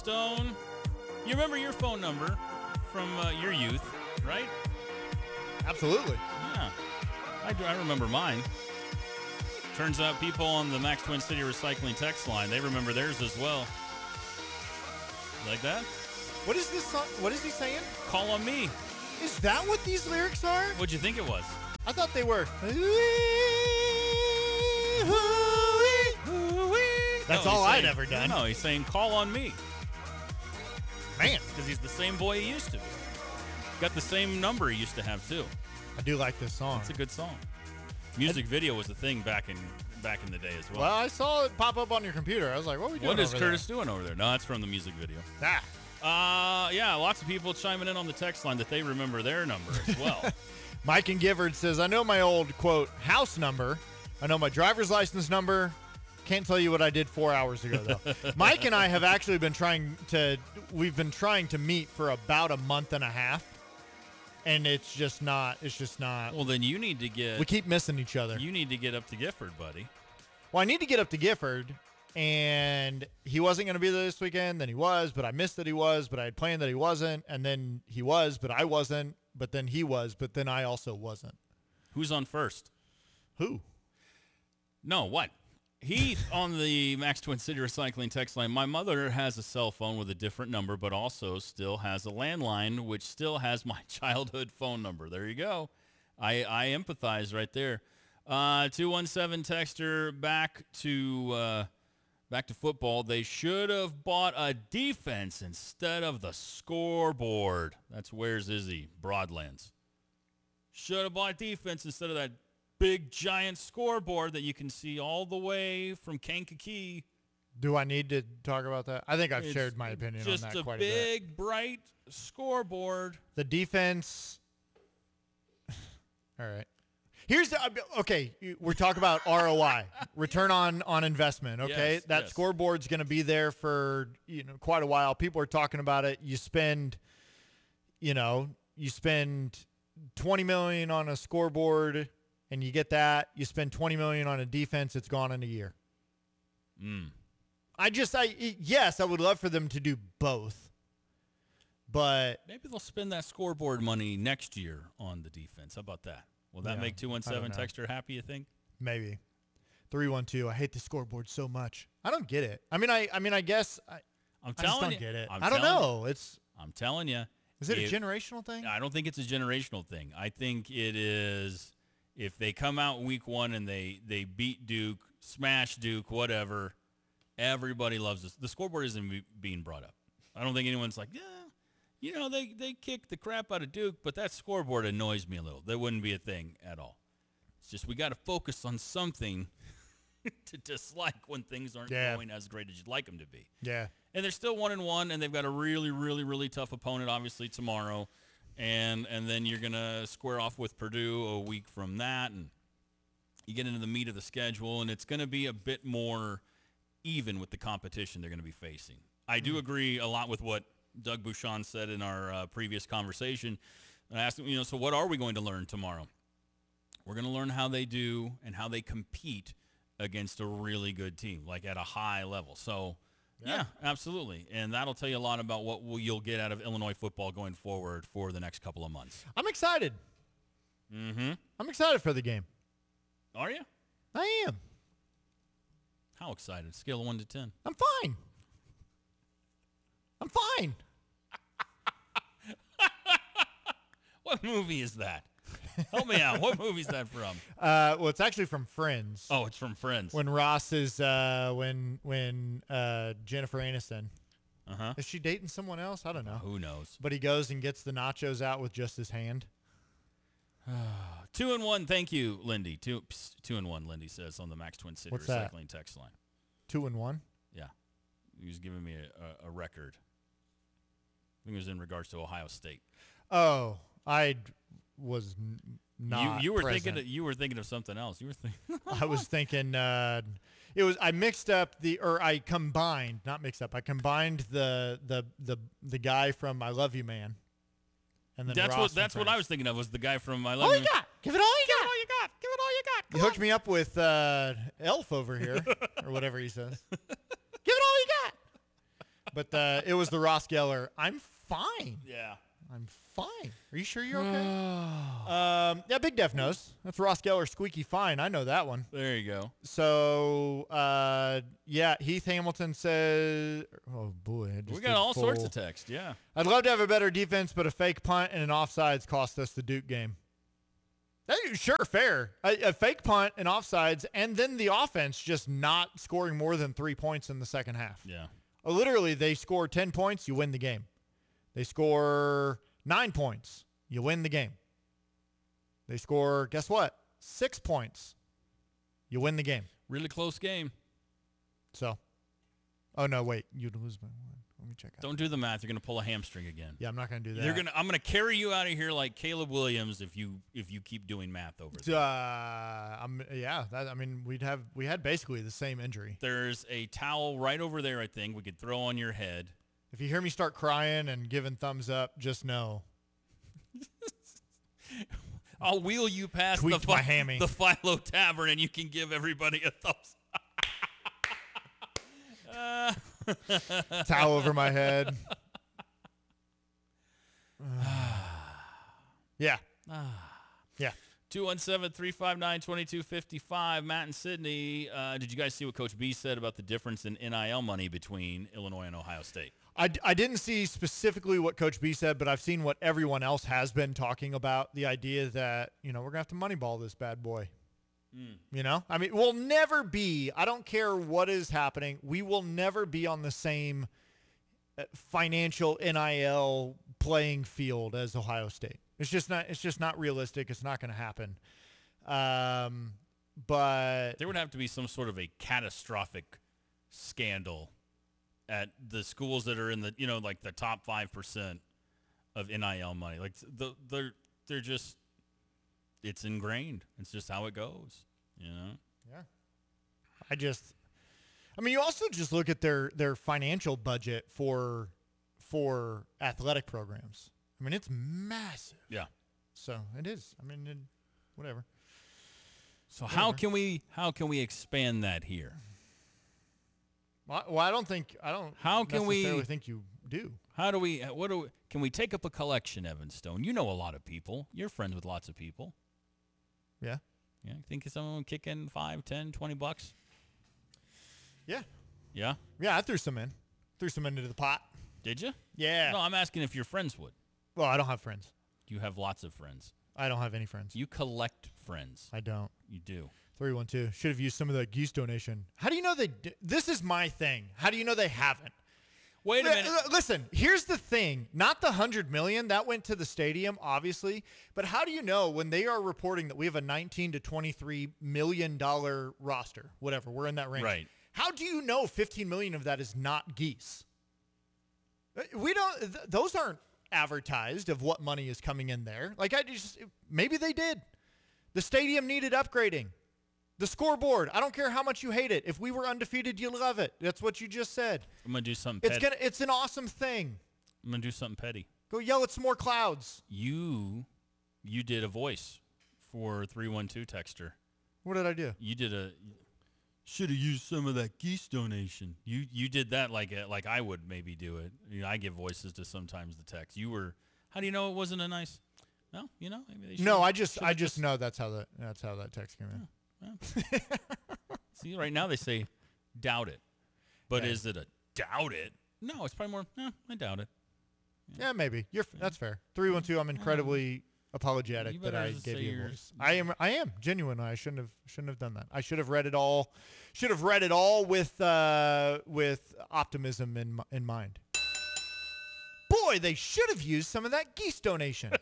Stone, you remember your phone number from your youth, right? Absolutely. Yeah, I remember mine. Turns out people on the Max Twin City Recycling text line, they remember theirs as well. Like that? What is this song? What is he saying? Call on me. Is that what these lyrics are? What'd you think it was? I thought they were. That's all I'd ever done. No, he's saying call on me. Man. Because he's the same boy he used to be. Got the same number he used to have, too. I do like this song. It's a good song. Music video was a thing back in the day as well. Well, I saw it pop up on your computer. I was like, what are we doing What is over Curtis doing over there? No, it's from the music video. Yeah, lots of people chiming in on the text line that they remember their number as well. Mike and Gifford says, I know my old, quote, house number. I know my driver's license number. Can't tell you what I did 4 hours ago, though. Mike and I have actually been trying to meet for about a month and a half. And it's just not. Well, then you need to we keep missing each other. You need to get up to Gifford, buddy. Well, I need to get up to Gifford, and he wasn't going to be there this weekend. Then he was, but I missed that he was, but I had planned that he wasn't. And then he was, but I wasn't. But then he was, but then I also wasn't. Who's on first? Who? No, what? Heath on the Max Twin City Recycling text line. My mother has a cell phone with a different number, but also still has a landline, which still has my childhood phone number. There you go. I empathize right there. 217 texter, back to football. They should have bought a defense instead of the scoreboard. That's Where's Izzy, Broadlands. Should have bought defense instead of that big giant scoreboard that you can see all the way from Kankakee. Do I need to talk about that? I think I've shared my opinion on that quite a bit. Just a big, bright scoreboard. The defense. All right. Okay, we're talking about ROI, return on investment, okay? Yes, that yes. scoreboard's going to be there for, quite a while. People are talking about it. You spend $20 million on a scoreboard and you get that. You spend $20 million on a defense, it's gone in a year. Yes, I would love for them to do both. But maybe they'll spend that scoreboard money next year on the defense. How about that? Will that make 217 texter happy, you think? Maybe. 312, I hate the scoreboard so much. I don't get it. I guess I just don't get it. I don't know. I'm telling you. Is it a generational thing? I don't think it's a generational thing. I think it is if they come out week one and they beat Duke, smash Duke, whatever, everybody loves this. The scoreboard isn't being brought up. I don't think anyone's like, they kicked the crap out of Duke, but that scoreboard annoys me a little. That wouldn't be a thing at all. It's just we got to focus on something to dislike when things aren't going as great as you'd like them to be. Yeah. And they're still 1-1, and they've got a really, really, really tough opponent, obviously, tomorrow. And then you're going to square off with Purdue a week from that, and you get into the meat of the schedule, and it's going to be a bit more even with the competition they're going to be facing. I do agree a lot with what Doug Bouchon said in our previous conversation. And I asked him, so what are we going to learn tomorrow? We're going to learn how they do and how they compete against a really good team, like at a high level. So, yeah, absolutely. And that'll tell you a lot about what you'll get out of Illinois football going forward for the next couple of months. I'm excited. Mm-hmm. I'm excited for the game. Are you? I am. How excited? Scale of 1 to 10. I'm fine. I'm fine. What movie is that? Help me out. What movie is that from? Well, it's actually from Friends. Oh, it's from Friends. When Ross is when Jennifer Aniston. Uh-huh. Is she dating someone else? I don't know. Who knows? But he goes and gets the nachos out with just his hand. 2-1. Thank you, Lindy. 2-1. Lindy says on the Max Twin City What's Recycling that? text line. 2-1. Yeah, he was giving me a record. I think it was in regards to Ohio State. Oh, I was not. You were present. thinking of something else. You were thinking. I was thinking. I combined the guy from I Love You Man. And then that's what I was thinking of, was the guy from I Love You. All you got. Give it all you got. Give it all you got. Give it all you got. You hooked me up with Elf over here, or whatever he says. Give it all you But it was the Ross Geller. I'm fine. Yeah. I'm fine. Are you sure you're okay? Yeah, Big Def knows. That's Ross Geller, squeaky fine. I know that one. There you go. So, yeah, Heath Hamilton says, oh, boy. I just We got did all sorts full- of text. Yeah. I'd love to have a better defense, but a fake punt and an offsides cost us the Duke game. Hey, sure, fair. A fake punt and offsides, and then the offense just not scoring more than 3 points in the second half. Yeah. Literally, they score 10 points, you win the game. They score 9 points, you win the game. They score, guess what? 6 points, you win the game. Really close game. So, oh no, wait, you'd lose by 1. Let me check out. Don't do the math. You're going to pull a hamstring again. Yeah, I'm not going to do that. I'm going to carry you out of here like Caleb Williams if you keep doing math over there. We had basically the same injury. There's a towel right over there, I think, we could throw on your head. If you hear me start crying and giving thumbs up, just know. I'll wheel you past Tweaked my hammy. the Philo Tavern, and you can give everybody a thumbs up. Towel over my head. Yeah. Yeah. 217-359-2255. Matt and Sydney, did you guys see what Coach B said about the difference in NIL money between Illinois and Ohio State? I didn't see specifically what Coach B said, but I've seen what everyone else has been talking about, the idea that, we're going to have to moneyball this bad boy. I mean, we'll never be, I don't care what is happening, we will never be on the same financial NIL playing field as Ohio State. It's just not realistic. It's not going to happen. But there would have to be some sort of a catastrophic scandal at the schools that are in the, like the top 5% of NIL money. Like they're just, it's ingrained. It's just how it goes, Yeah. You also just look at their financial budget for athletic programs. It's massive. Yeah. So it is. Whatever. So how can we expand that here? Well, I don't necessarily think you do. Can we take up a collection, Evan Stone? You know a lot of people. You're friends with lots of people. Yeah. Yeah. Think someone would kick in $5, $10, $20? Yeah. Yeah? Yeah, I threw some in. Threw some into the pot. Did you? Yeah. No, I'm asking if your friends would. Well, I don't have friends. You have lots of friends. I don't have any friends. You collect friends. I don't. You do. 312. Should have used some of that geese donation. How do you know this is my thing. How do you know they haven't? Wait a minute. Listen, here's the thing. Not the $100 million that went to the stadium, obviously. But how do you know when they are reporting that we have a $19 to $23 million roster? Whatever. We're in that range. Right. How do you know $15 million of that is not geese? We don't. Those aren't advertised of what money is coming in there. Maybe they did. The stadium needed upgrading. The scoreboard, I don't care how much you hate it. If we were undefeated, you love it. That's what you just said. I'm going to do something petty. It's an awesome thing. I'm going to do something petty. Go yell at some more clouds. You did a voice for 312 texter. What did I do? You did should have used some of that geese donation. You did that like I would maybe do it. I give voices to sometimes the text. How do you know it wasn't a nice? No, maybe they No, I just know that's how that text came in. See, right now they say doubt it. But is it a doubt it? No, it's probably more, I doubt it. Yeah, maybe. That's fair. 312, I'm incredibly apologetic that I gave you a voice. I am genuine. I shouldn't have done that. I should have read it all with optimism in mind. Boy, they should have used some of that geese donation.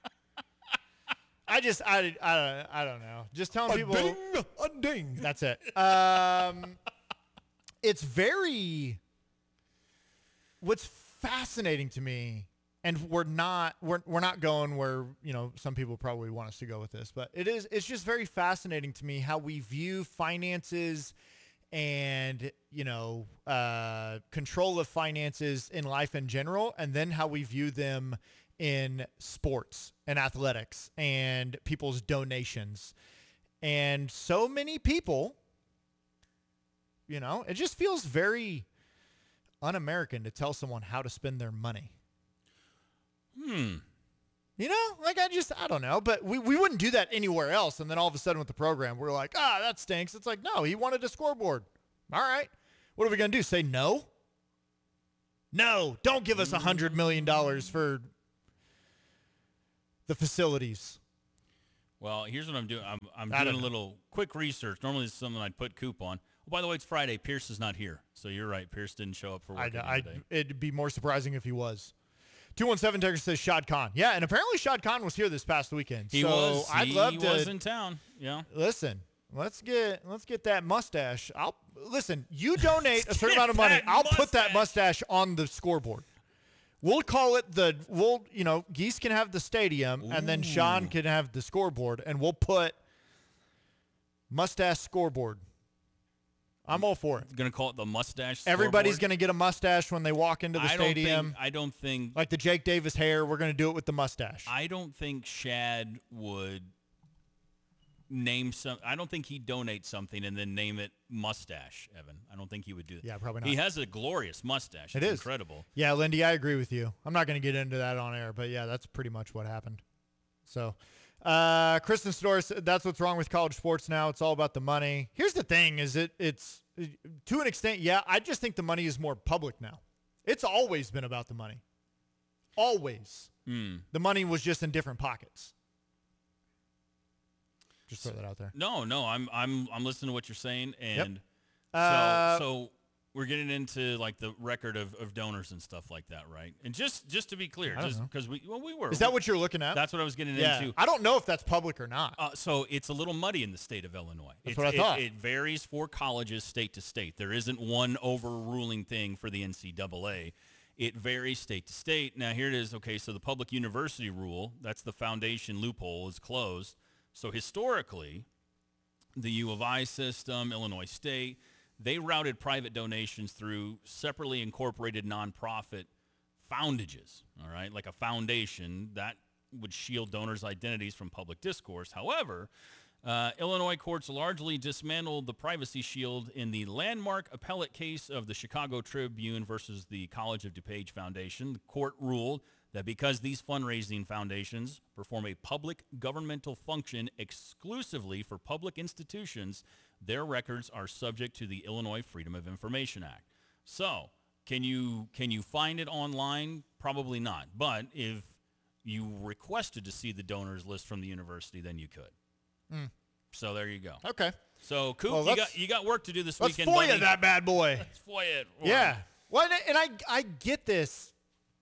I don't know. Just telling people. Ding, a ding. That's it. It's very. What's fascinating to me, and we're not going where some people probably want us to go with this, but it's just very fascinating to me how we view finances and control of finances in life in general, and then how we view them in sports and athletics and people's donations. And so many people, it just feels very un-American to tell someone how to spend their money? You know, like I don't know, but we wouldn't do that anywhere else. And then all of a sudden with the program, we're like, that stinks. It's like, no, he wanted a scoreboard. All right. What are we going to do? Say no? No, don't give us $100 million for the facilities. Well, here's what I'm doing. I'm doing a little quick research. Normally it's something I'd put Coop on. Oh, by the way, it's Friday. Pierce is not here. So you're right. Pierce didn't show up for work today. It'd be more surprising if he was. 217 Texas says Shad Khan. Yeah, and apparently Shad Khan was here this past weekend. He was. He was in town. Yeah. Listen, let's get that mustache. Listen. You donate a certain amount of money. I'll put that mustache on the scoreboard. We'll call it Geese can have the stadium, and then Sean can have the scoreboard, and we'll put mustache scoreboard. I'm all for it. Going to call it the mustache Everybody's going to get a mustache when they walk into the stadium. I don't think. Like the Jake Davis hair, we're going to do it with the mustache. I don't think Shad would name some. I don't think he'd donate something and then name it mustache, Evan. I don't think he would do that. Yeah, probably not. He has a glorious mustache. It's incredible. Yeah, Lindy, I agree with you. I'm not going to get into that on air, but yeah, that's pretty much what happened. So, Kristen Storrs, that's what's wrong with college sports now. It's all about the money. Here's the thing: it's to an extent, yeah. I just think the money is more public now. It's always been about the money. Always. The money was just in different pockets. Just throw that out there. No, I'm listening to what you're saying, and yep. So we're getting into like the record of donors and stuff like that, right? And just to be clear, just because we were. Is that what you're looking at? That's what I was getting into. I don't know if that's public or not. So it's a little muddy in the state of Illinois. That's what I thought. It varies for colleges state to state. There isn't one overruling thing for the NCAA. It varies state to state. Now here it is. Okay, so the public university rule, that's the foundation loophole, is closed. So historically, the U of I system, Illinois State, they routed private donations through separately incorporated nonprofit foundages, all right, like a foundation that would shield donors' identities from public discourse. However, Illinois courts largely dismantled the privacy shield in the landmark appellate case of the Chicago Tribune versus the College of DuPage Foundation. The court ruled that because these fundraising foundations perform a public governmental function exclusively for public institutions, their records are subject to the Illinois Freedom of Information Act. So, can you find it online? Probably not. But if you requested to see the donors list from the university, then you could. So there you go. Okay. So, Coop, well, you got work to do this let's weekend. Let's FOIA that bad boy. Let's FOIA it. Yeah. Well, and I get this.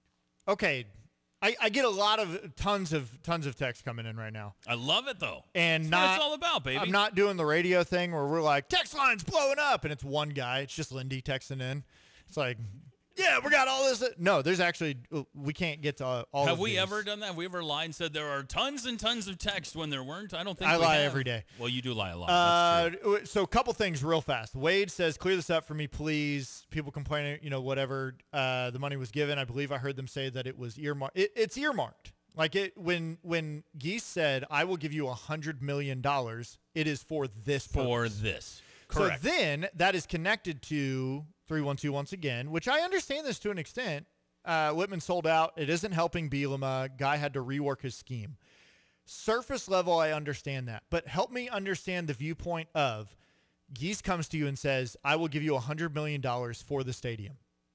Okay. I get a lot of tons of text coming in right now. I love it though. And that's what it's all about, baby. I'm not doing the radio thing where we're like, text line's blowing up, and it's one guy. It's just Lindy texting in. It's like, yeah, we got all this. No, there's actually, we can't get to all of Have we these. ever done that? Have we ever lied and said there are tons and tons of text when there weren't? I don't think I we lie have. every day. Well, you do lie a lot. That's true. So a couple things real fast. Wade says, clear this up for me, please. People complaining, whatever. The money was given. I believe I heard them say that it was earmarked. It's earmarked. Like when Geese said, I will give you $100 million, it is for this purpose. For this. Correct. So then that is connected to 312 once again, which I understand this to an extent. Whitman sold out. It isn't helping Bielema. Guy had to rework his scheme. Surface level, I understand that. But help me understand the viewpoint of Geese comes to you and says, I will give you $100 million for the stadium.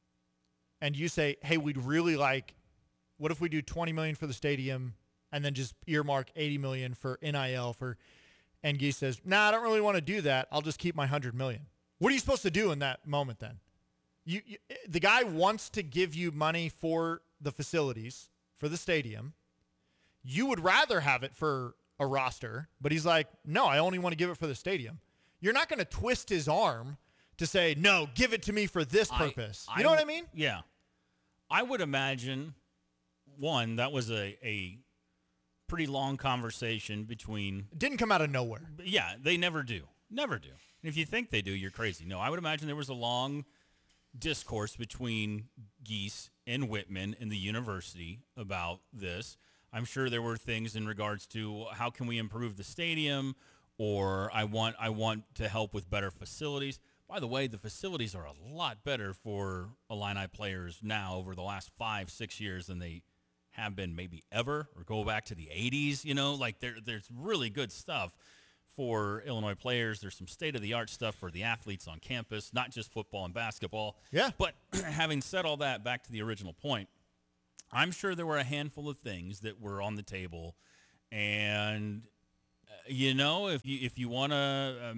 And you say, hey, we'd really like, what if we do $20 million for the stadium and then just earmark $80 million for NIL for, and Geese says, nah, I don't really want to do that. I'll just keep my $100 million. What are you supposed to do in that moment then? The guy wants to give you money for the facilities, for the stadium. You would rather have it for a roster, but he's like, no, I only want to give it for the stadium. You're not going to twist his arm to say, no, give it to me for this purpose. You know what I mean? Yeah. I would imagine, one, that was a pretty long conversation between... It didn't come out of nowhere. Yeah, they never do. Never do. And if you think they do, you're crazy. No, I would imagine there was a long discourse between Geese and Whitman and the university about this. I'm sure there were things in regards to how can we improve the stadium, or I want to help with better facilities. By the way, the facilities are a lot better for Illini players now over the last 5-6 years than they have been maybe ever, or go back to the 80s. Like there's really good stuff for Illinois players. There's some state-of-the-art stuff for the athletes on campus, not just football and basketball. Yeah. But having said all that, back to the original point, I'm sure there were a handful of things that were on the table. And, if you want to,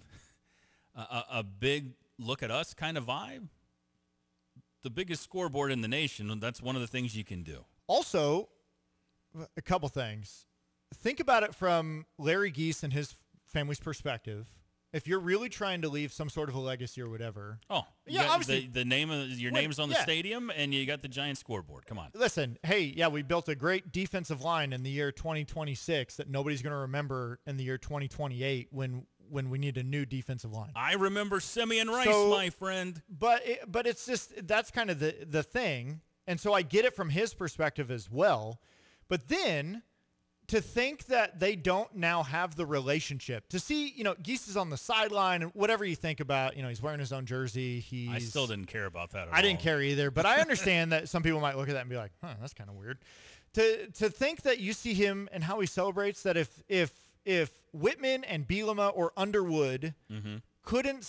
a big look at us kind of vibe, the biggest scoreboard in the nation, that's one of the things you can do. Also, a couple things. Think about it from Larry Geese and his family's perspective. If you're really trying to leave some sort of a legacy or whatever. Oh, yeah, obviously. The name of your name's on the stadium, and you got the giant scoreboard. Come on. Listen, hey, we built a great defensive line in the year 2026 that nobody's going to remember in the year 2028 when we need a new defensive line. I remember Simeon Rice, my friend. But it's just, that's kind of the thing. And so I get it from his perspective as well. But then to think that they don't now have the relationship, to see, Geese is on the sideline and whatever you think about, he's wearing his own jersey. I still didn't care about that at all. I didn't care either, but I understand that some people might look at that and be like, that's kind of weird. To think that you see him and how he celebrates, that if Whitman and Bielema or Underwood couldn't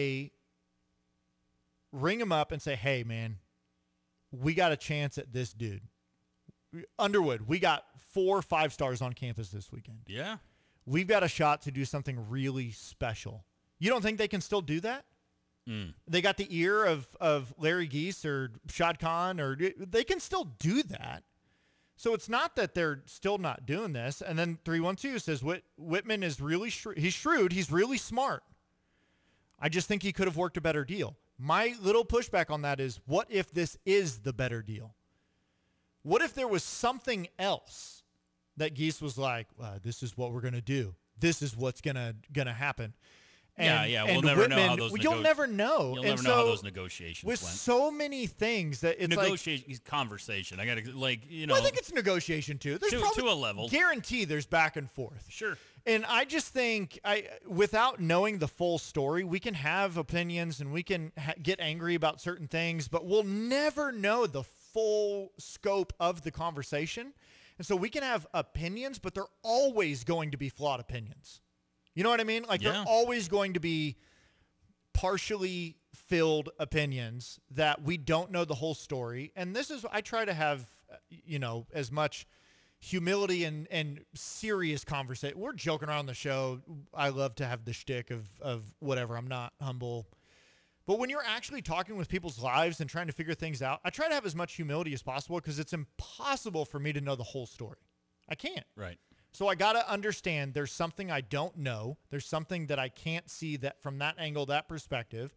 ring him up and say, hey, man, we got a chance at this dude. Underwood, we got 4 5-stars on campus this weekend. Yeah. We've got a shot to do something really special. You don't think they can still do that? They got the ear of Larry Geese or Shad Khan, or they can still do that. So it's not that they're still not doing this. And then 312 says Whitman is really he's shrewd. He's really smart. I just think he could have worked a better deal. My little pushback on that is, what if this is the better deal? What if there was something else that Geese was like, this is what we're going to do. This is what's going to happen. And, we'll never know how those you'll never know. You'll never know how those negotiations with went. So many things that it's conversation. I got to Well, I think it's negotiation too. There's to a level. Guarantee there's back and forth. Sure. And I just think without knowing the full story, we can have opinions and we can get angry about certain things, but we'll never know the full scope of the conversation. And so we can have opinions, but they're always going to be flawed opinions. You know what I mean? Like they're always going to be partially filled opinions that we don't know the whole story. And this is, I try to have, as much humility and serious conversation. We're joking around the show. I love to have the shtick of whatever. I'm not humble. But when you're actually talking with people's lives and trying to figure things out, I try to have as much humility as possible because it's impossible for me to know the whole story. I can't. Right. So I got to understand there's something I don't know. There's something that I can't see that from that angle, that perspective.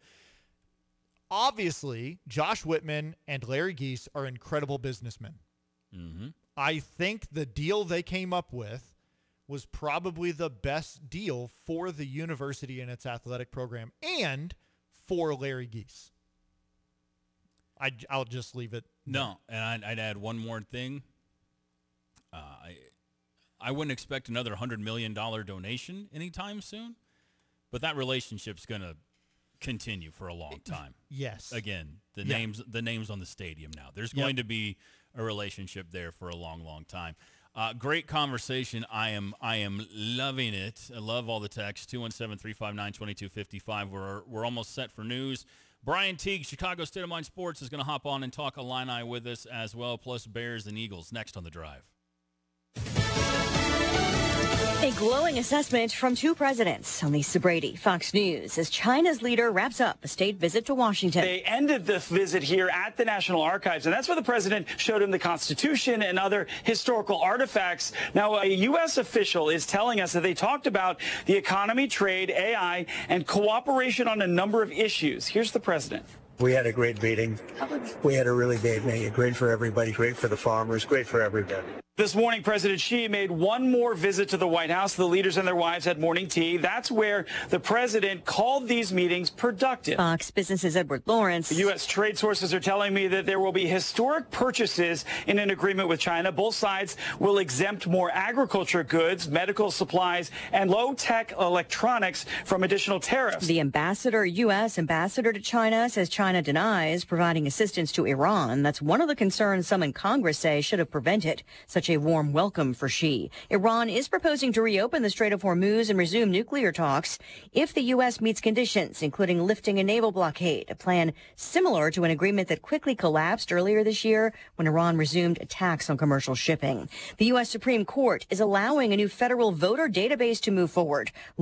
Obviously, Josh Whitman and Larry Geese are incredible businessmen. Mm-hmm. I think the deal they came up with was probably the best deal for the university and its athletic program and for Larry Geese. I'll just leave it. No, and I'd add one more thing. I wouldn't expect another $100 million donation anytime soon, but that relationship's going to continue for a long time. Yes. Again, the names on the stadium now. There's going to be a relationship there for a long, long time. Great conversation. I am loving it. I love all the texts. 217-359-2255. We're almost set for news. Brian Teague, Chicago State of Mind Sports, is going to hop on and talk Illini with us as well, plus Bears and Eagles next on The Drive. A glowing assessment from 2 presidents. Lisa Brady, Fox News, as China's leader wraps up a state visit to Washington. They ended this visit here at the National Archives, and that's where the president showed him the Constitution and other historical artifacts. Now, a U.S. official is telling us that they talked about the economy, trade, AI, and cooperation on a number of issues. Here's the president. We had a great meeting. We had a really great meeting. Great for everybody, great for the farmers, great for everybody. This morning, President Xi made one more visit to the White House. The leaders and their wives had morning tea. That's where the president called these meetings productive. Fox Business's Edward Lawrence. U.S. trade sources are telling me that there will be historic purchases in an agreement with China. Both sides will exempt more agriculture goods, medical supplies, and low-tech electronics from additional tariffs. The U.S. ambassador to China says China denies providing assistance to Iran. That's one of the concerns some in Congress say should have prevented such a warm welcome for Xi. Iran is proposing to reopen the Strait of Hormuz and resume nuclear talks if the U.S. meets conditions, including lifting a naval blockade, a plan similar to an agreement that quickly collapsed earlier this year when Iran resumed attacks on commercial shipping. The U.S. Supreme Court is allowing a new federal voter database to move forward.